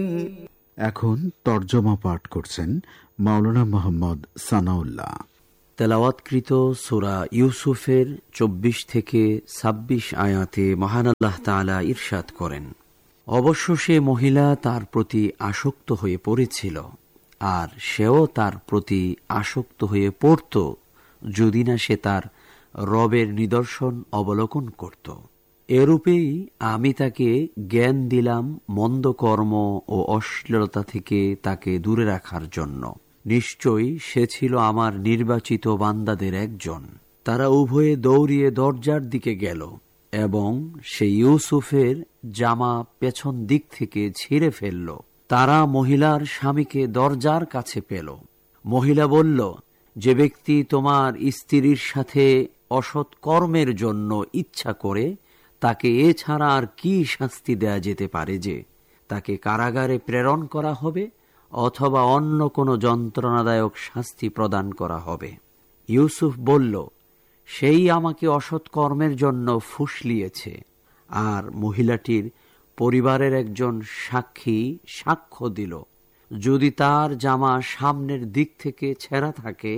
এখন তর্জমা পাঠ করছেন মাওলানা মোহাম্মদ সানাউল্লাহ। তেলাওয়াতকৃত সূরা ইউসুফের 24 থেকে 26 আয়াতে মহান আল্লাহ তাআলা ইরশাদ করেন, অবশ্য সে মহিলা তার প্রতি আসক্ত হয়ে পড়েছিল, আর সেও তার প্রতি আসক্ত হয়ে পড়ত যদি না সে তার রবের নিদর্শন অবলোকন করত। এরূপেই আমি তাকে জ্ঞান দিলাম মন্দ কর্ম ও অশ্লীলতা থেকে তাকে দূরে রাখার জন্য। নিশ্চয়ই সে ছিল আমার নির্বাচিত বান্দাদের একজন। তারা উভয়ে দৌড়িয়ে দরজার দিকে গেল এবং সে ইউসুফের জামা পেছন দিক থেকে ছিঁড়ে ফেলল। তারা মহিলার স্বামীকে দরজার কাছে পেল। মহিলা বলল, যে ব্যক্তি তোমার স্ত্রীর সাথে অসৎ কর্মের জন্য ইচ্ছা করে, তাকে এছাড়া আর কি শাস্তি দেয়া যেতে পারে যে তাকে কারাগারে প্রেরণ করা হবে অথবা অন্য কোনো যন্ত্রণাদায়ক শাস্তি প্রদান করা হবে। ইউসুফ বলল, সেই আমাকে অসৎ কর্মের জন্য ফুসলিয়েছে। আর মহিলাটির পরিবারের একজন সাক্ষী সাক্ষ্য দিল, যদি তার জামা সামনের দিক থেকে ছেঁড়া থাকে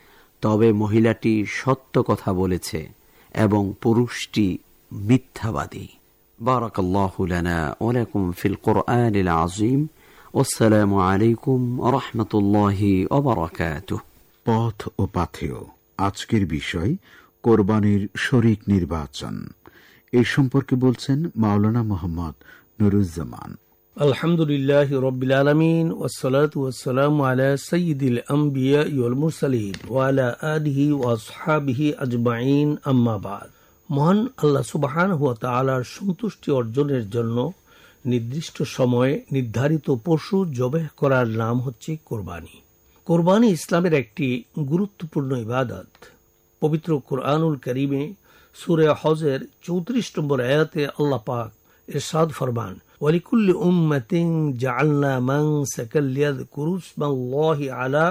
তবে মহিলাটি সত্য কথা বলেছে এবং পুরুষটি মিথ্যাবাদী। বারাকাল্লাহু লানা ওয়া লাকুম ফিল কুরআনিল আযীম। আসসালামু আলাইকুম ওয়া রাহমাতুল্লাহি ওয়া বারাকাতুহু। পথ ও পাথেয় আজকের বিষয় কোরবানির শরীক নির্বাচন। এই সম্পর্কে বলছেন মাওলানা মোহাম্মদ নুরুজ্জামান। আলহামদুলিল্লাহি রাব্বিল আলামিন ওয়াসসালাতু ওয়াসসালামু আলা সাইয়্যিদিল আমবিয়া ওয়াল মুরসালিন ওয়া আলা আলিহি ওয়া আসহাবিহি আজমাইন, আম্মা বাদ। মহান আল্লাহ সুবহানাহু ওয়া তাআলার সন্তুষ্টি অর্জনের জন্য নির্দিষ্ট সময়ে নির্ধারিত পশু জবেহ করার নাম হচ্ছে কোরবানি। কোরবানি ইসলামের একটি গুরুত্বপূর্ণ ইবাদত। পবিত্র কুরআনুল কারীমে সূরা হজের 34 নম্বর আয়াতে আল্লাহ পাক ইরশাদ ফরমান, ওয়ালিকুল্লি উম্মাতিন জাআলনা মানসাকাল লিয়াযকুরু ইসমাল্লাহি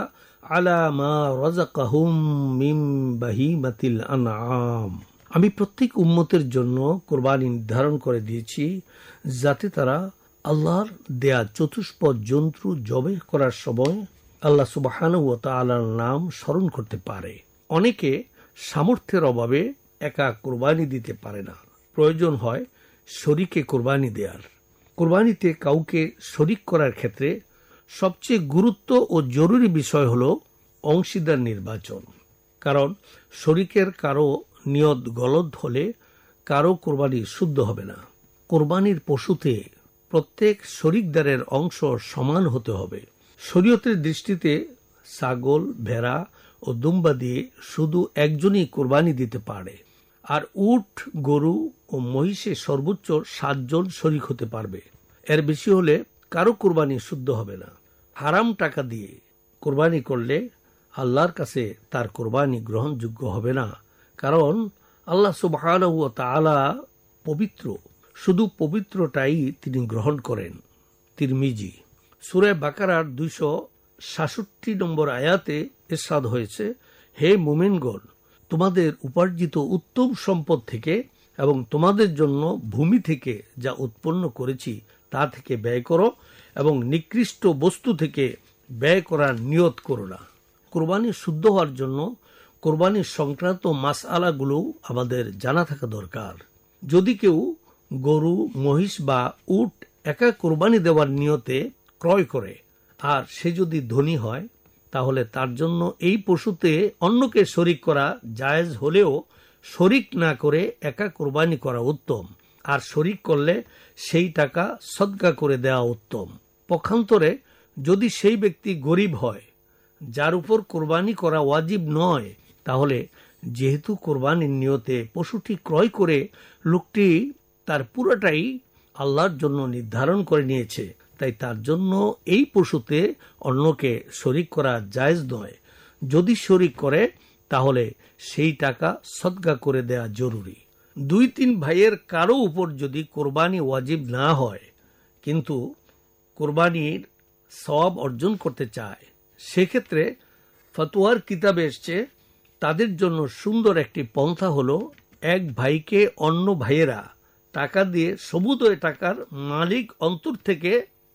আলা মা রাযাকাহুম মিন বাহিমাতিল আনআম। আমি প্রত্যেক উম্মতের জন্য কোরবানি নির্ধারণ করে দিয়েছি, যাতে তারা আল্লাহর দেয়া চতুষ্পদ জন্তু জবেহ করার সময় আল্লাহ সুবহানাহু ওয়া তাআলার নাম স্মরণ করতে পারে। অনেকে সামর্থ্যের অভাবে একা কোরবানি দিতে পারে না, প্রয়োজন হয় শরীকে কোরবানি দেয়ার। কোরবানিতে কাউকে শরীক করার ক্ষেত্রে সবচেয়ে গুরুত্ব ও জরুরি বিষয় হল অংশীদার নির্বাচন। কারণ শরীকের কারো নিয়ত গলদ হলে কারো কোরবানি শুদ্ধ হবে না। কোরবানির পশুতে প্রত্যেক শরীকদারের অংশ সমান হতে হবে। শরীয়তের দৃষ্টিতে ছাগল, ভেড়া ও দুম্বা দিয়ে শুধু একজনই কোরবানি দিতে পারে, আর উট, গরু ও মহিষে সর্বোচ্চ 7 জন শরীক হতে পারবে। এর বেশি হলে কারো কোরবানি শুদ্ধ হবে না। হারাম টাকা দিয়ে কোরবানি করলে আল্লাহর কাছে তার কোরবানি গ্রহণযোগ্য হবে না, কারণ আল্লাহ সুবহানাহু ওয়া তাআলা পবিত্র, শুধু পবিত্রটাই তিনি গ্রহণ করেন। তিরমিজি সূরা বাকারার 266 নম্বর আয়াতে ইরশাদ হয়েছে, হে মুমিনগণ, তোমাদের উপার্জিত উত্তম সম্পদ থেকে এবং তোমাদের জন্য ভূমি থেকে যা উৎপন্ন করেছি তা থেকে ব্যয় করো এবং নিকৃষ্ট বস্তু থেকে ব্যয় করার নিয়ত করো না। কোরবানি শুদ্ধ হওয়ার জন্য কোরবানির সংক্রান্ত মাসআলাগুলো আমাদের জানা থাকা দরকার। যদি কেউ গরু, মহিষ বা উট একা কোরবানি দেওয়ার নিয়তে ক্রয় করে আর সে যদি ধনী হয়, তাহলে তার জন্য এই পশুতে অন্যকে শরীক করা জায়েজ হলেও শরীক না করে একা কোরবানি করা উত্তম, আর শরীক করলে সেই টাকা সদকা করে দেওয়া উত্তম। পক্ষান্তরে যদি সেই ব্যক্তি গরিব হয়, যার উপর কোরবানি করা ওয়াজিব নয়, তাহলে যেহেতু কোরবানির নিয়তে পশুটি ক্রয় করে লোকটি তার পুরোটাই আল্লাহর জন্য নির্ধারণ করে নিয়েছে, তাই তার জন্য এই পশুতে অন্যকে শরীক করা জায়েজ নয়। যদি শরীক করে তাহলে সেই টাকা সদকা করে দেয়া জরুরি। 2-3 ভাইয়ের কারো উপর যদি কোরবানি ওয়াজিব না হয় কিন্তু কোরবানির সওয়াব অর্জন করতে চায়, সেক্ষেত্রে ফতোয়ার কিতাবে এসছে তাদের জন্য সুন্দর একটি পন্থা হলো এক ভাইকে অন্য ভাইয়েরা টাকা দিয়ে সমুদয় টাকার মালিক অন্তর থেকে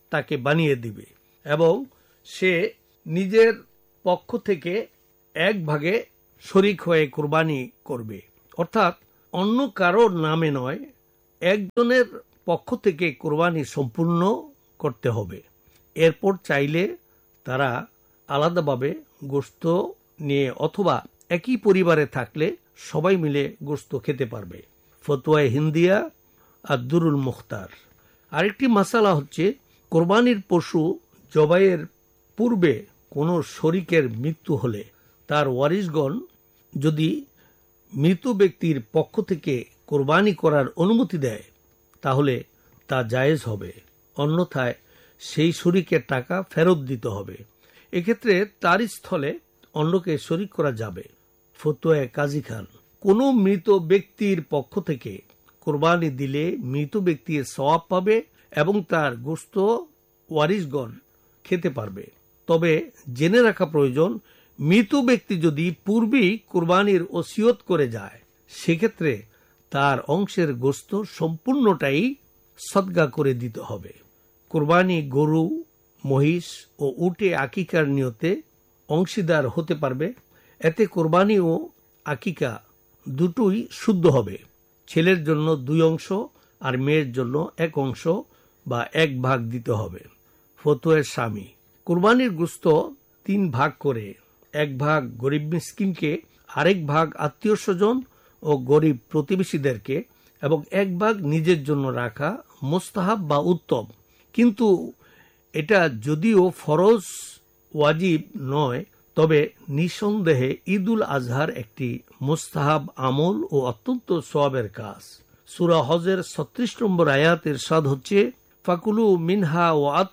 তাকে বানিয়ে দিবে এবং সে নিজের পক্ষ থেকে এক ভাগে শরিক হয়ে কুরবানি করবে, অর্থাৎ অন্য কারোর নামে নয়, একজনের পক্ষ থেকে কুরবানি সম্পূর্ণ করতে হবে। এরপর চাইলে তারা আলাদাভাবে গোশত নিয়ে অথবা একই পরিবারে থাকলে সবাই মিলে গোশত খেতে পারবে। ফতোয়া হিন্দিয়া আর দুরুল মুখতার। আরেকটি মাসালা হচ্ছে, কোরবানির পশু জবাইয়ের পূর্বে কোনো শরিকের মৃত্যু হলে তার ওয়ারিসগণ যদি মৃত ব্যক্তির পক্ষ থেকে কোরবানি করার অনুমতি দেয় তাহলে তা জায়েজ হবে, অন্যথায় সেই শরিকের টাকা ফেরত দিতে হবে। এক্ষেত্রে তার স্থলে অন্যকে শরিক করা যাবে। ফতোয়া কাজী খান। কোনো মৃত ব্যক্তির পক্ষ থেকে কোরবানি দিলে মৃত ব্যক্তির সওয়াব পাবে এবং তার গোশত ওয়ারিসগণ খেতে পারবে। তবে জেনে রাখা প্রয়োজন, মৃত ব্যক্তি যদি পূর্বেই কোরবানির ওসিয়ত করে যায় সেক্ষেত্রে তার অংশের গোশত সম্পূর্ণটাই সদকা করে দিতে হবে। কোরবানি গরু, মহিষ ও উটে আকিকার নিয়তে অংশীদার হতে পারবে। এতে কোরবানি ও আকিকা দুটোই শুদ্ধ হবে। ছেলের জন্য 2 অংশ আর মেয়ের জন্য 1 অংশ বা 1 ভাগ দিতে হবে। ফতোয়ার স্বামী। কোরবানির গোশত 3 ভাগ করে 1 ভাগ গরিব মিসকিনকে, আরেক ভাগ আত্মীয় স্বজন ও গরিব প্রতিবেশীদেরকে এবং 1 ভাগ নিজের জন্য রাখা মুস্তাহাব বা উত্তম। কিন্তু এটা যদিও ফরজ ওয়াজিব নয়, তবে নিঃসন্দেহে ঈদুল আজহার একটি মুস্তাহাব আমল ও অত্যন্ত সওয়াবের কাজ। সূরা হজের 36 নম্বর আয়াতের ইরশাদ হচ্ছে, ফাকুলু মিনহা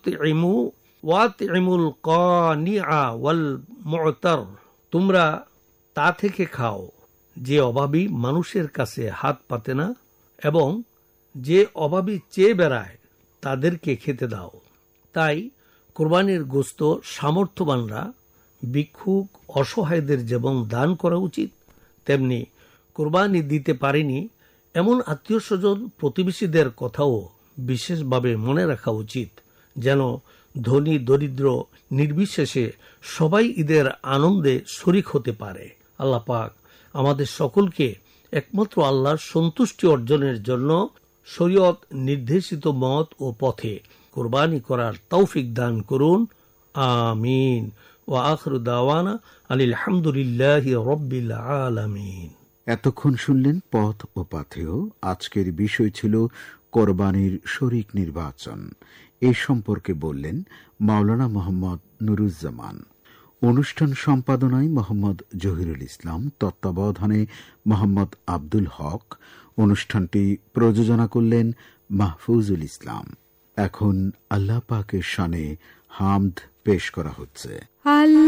ওয়াতইমুল কানিআ ওয়াল মু'তার। তোমরা তা থেকে খাও যে অভাবী মানুষের কাছে হাত পাতে না এবং যে অভাবী চেয়ে বেড়ায় তাদেরকে খেতে দাও। তাই কোরবানির গোশত সামর্থ্যবানরা, ভিক্ষুক, অসহায়দের যেমন দান করা উচিত, তেমনি কোরবানি দিতে পারেনি এমন আত্মীয় স্বজন প্রতিবেশীদের কথাও বিশেষভাবে মনে রাখা উচিত, যেন ধনী দরিদ্র নির্বিশেষে সবাই ঈদের আনন্দে শরিক হতে পারে। আল্লাহ পাক আমাদের সকলকে একমাত্র আল্লাহর সন্তুষ্টি অর্জনের জন্য শরীয়ত নির্দেশিত মত ও পথে কোরবানি করার তৌফিক দান করুন। আমিন। ওয়া আখিরু দাওয়ানা আনিল হামদুলিল্লাহি রাব্বিল আলামিন। এতক্ষণ শুনলেন পথ ও পাথেয়। আজকের বিষয় ছিল কোরবানির শরিক নির্বাচন। এই সম্পর্কে বললেন মাওলানা মোহাম্মদ নুরুজ্জামান। অনুষ্ঠান সম্পাদনায় মোহাম্মদ জহিরুল ইসলাম, তত্ত্বাবধানে মোহাম্মদ আব্দুল হক। অনুষ্ঠানটি প্রযোজনা করলেন মাহফুজুল ইসলাম। এখন আল্লাহ পাকের শানে হামদ পেশ করা হচ্ছে।